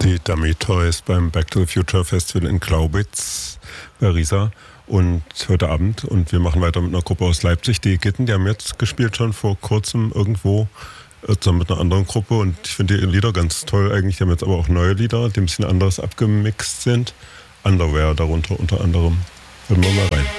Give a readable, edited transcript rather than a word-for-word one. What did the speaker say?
die Dummy Toys beim Back to the Future Festival in Glaubitz bei Riesa. Und heute Abend, und wir machen weiter mit einer Gruppe aus Leipzig, die Gitten, die haben jetzt gespielt schon vor kurzem irgendwo, zusammen mit einer anderen Gruppe, und ich finde die Lieder ganz toll eigentlich. Die haben jetzt aber auch neue Lieder, die ein bisschen anders abgemixt sind. Underwear darunter unter anderem. Hören wir mal rein.